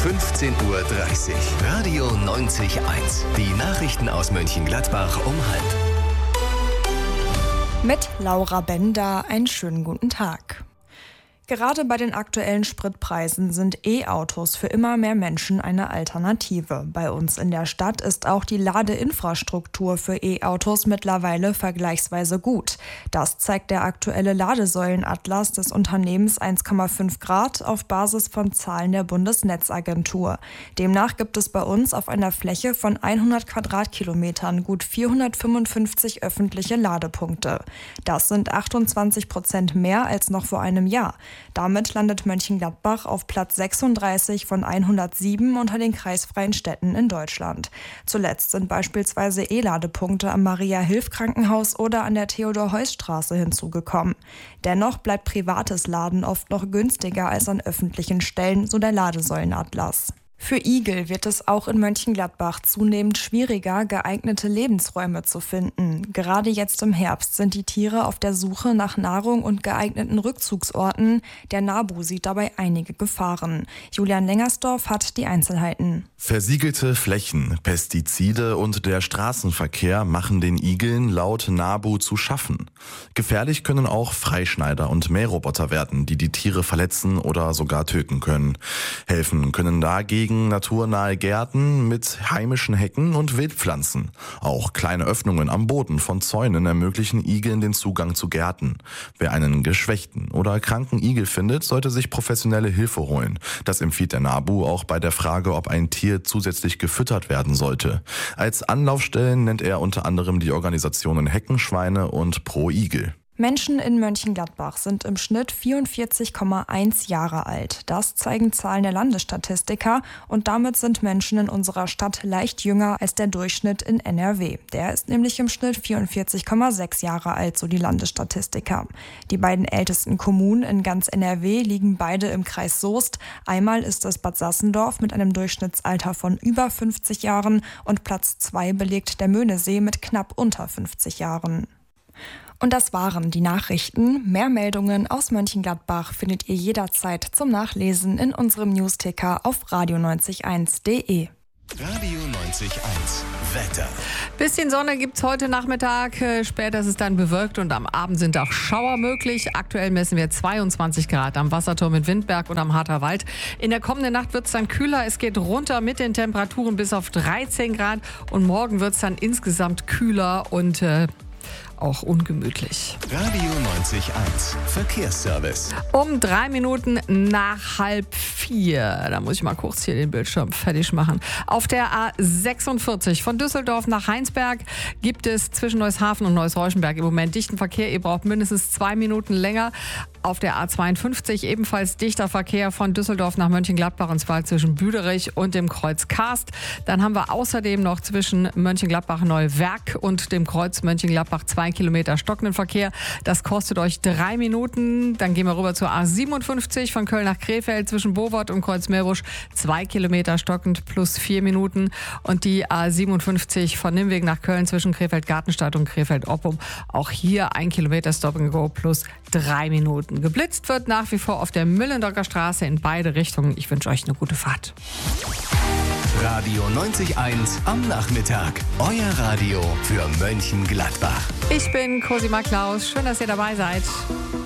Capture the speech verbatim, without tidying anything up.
fünfzehn Uhr dreißig. Radio neunzig Komma eins. Die Nachrichten aus Mönchengladbach um halb. Mit Laura Bender einen schönen guten Tag. Gerade bei den aktuellen Spritpreisen sind E-Autos für immer mehr Menschen eine Alternative. Bei uns in der Stadt ist auch die Ladeinfrastruktur für E-Autos mittlerweile vergleichsweise gut. Das zeigt der aktuelle Ladesäulenatlas des Unternehmens eins Komma fünf Grad auf Basis von Zahlen der Bundesnetzagentur. Demnach gibt es bei uns auf einer Fläche von hundert Quadratkilometern gut vierhundertfünfundfünfzig öffentliche Ladepunkte. Das sind achtundzwanzig Prozent mehr als noch vor einem Jahr. Damit landet Mönchengladbach auf Platz sechsunddreißig von hundertsieben unter den kreisfreien Städten in Deutschland. Zuletzt sind beispielsweise E-Ladepunkte am Maria-Hilf-Krankenhaus oder an der Theodor-Heuss-Straße hinzugekommen. Dennoch bleibt privates Laden oft noch günstiger als an öffentlichen Stellen, so der Ladesäulenatlas. Für Igel wird es auch in Mönchengladbach zunehmend schwieriger, geeignete Lebensräume zu finden. Gerade jetzt im Herbst sind die Tiere auf der Suche nach Nahrung und geeigneten Rückzugsorten. Der NABU sieht dabei einige Gefahren. Julian Lengersdorf hat die Einzelheiten. Versiegelte Flächen, Pestizide und der Straßenverkehr machen den Igeln laut NABU zu schaffen. Gefährlich können auch Freischneider und Mähroboter werden, die die Tiere verletzen oder sogar töten können. Helfen können dagegen naturnahe Gärten mit heimischen Hecken und Wildpflanzen. Auch kleine Öffnungen am Boden von Zäunen ermöglichen Igeln den Zugang zu Gärten. Wer einen geschwächten oder kranken Igel findet, sollte sich professionelle Hilfe holen. Das empfiehlt der NABU auch bei der Frage, ob ein Tier zusätzlich gefüttert werden sollte. Als Anlaufstellen nennt er unter anderem die Organisationen Heckenschweine und Pro Igel. Menschen in Mönchengladbach sind im Schnitt vierundvierzig Komma eins Jahre alt. Das zeigen Zahlen der Landesstatistiker und damit sind Menschen in unserer Stadt leicht jünger als der Durchschnitt in N R W. Der ist nämlich im Schnitt vierundvierzig Komma sechs Jahre alt, so die Landesstatistiker. Die beiden ältesten Kommunen in ganz N R W liegen beide im Kreis Soest. Einmal ist es Bad Sassendorf mit einem Durchschnittsalter von über fünfzig Jahren und Platz zwei belegt der Möhnesee mit knapp unter fünfzig Jahren. Und das waren die Nachrichten. Mehr Meldungen aus Mönchengladbach findet ihr jederzeit zum Nachlesen in unserem Newsticker auf radio neunzig Komma eins Punkt de. Radio neunzig Komma eins. Wetter. Bisschen Sonne gibt's heute Nachmittag. Später ist es dann bewölkt und am Abend sind auch Schauer möglich. Aktuell messen wir zweiundzwanzig Grad am Wasserturm in Windberg und am Harterwald. In der kommenden Nacht wird's dann kühler. Es geht runter mit den Temperaturen bis auf dreizehn Grad. Und morgen wird's dann insgesamt kühler und äh, auch ungemütlich. Radio neunzig Komma eins. Verkehrsservice. Um drei Minuten nach halb vier. Da muss ich mal kurz hier den Bildschirm fertig machen. Auf der A sechsundvierzig von Düsseldorf nach Heinsberg gibt es zwischen Neushafen und Neuss-Reuschenberg im Moment dichten Verkehr. Ihr braucht mindestens zwei Minuten länger. Auf der A zweiundfünfzig ebenfalls dichter Verkehr von Düsseldorf nach Mönchengladbach, und zwar zwischen Büderich und dem Kreuz Karst. Dann haben wir außerdem noch zwischen Mönchengladbach-Neuwerk und dem Kreuz Mönchengladbach zwei Kilometer stockenden Verkehr. Das kostet euch drei Minuten. Dann gehen wir rüber zur A siebenundfünfzig von Köln nach Krefeld zwischen Bowort und Kreuzmeerbusch. Zwei Kilometer stockend plus vier Minuten. Und die A siebenundfünfzig von Nimwegen nach Köln zwischen Krefeld-Gartenstadt und Krefeld-Oppum. Auch hier ein Kilometer Stop and Go plus drei Minuten. Geblitzt wird nach wie vor auf der Müllendocker Straße in beide Richtungen. Ich wünsche euch eine gute Fahrt. Radio neunzig Komma eins am Nachmittag. Euer Radio für Mönchengladbach. Ich bin Cosima Klaus. Schön, dass ihr dabei seid.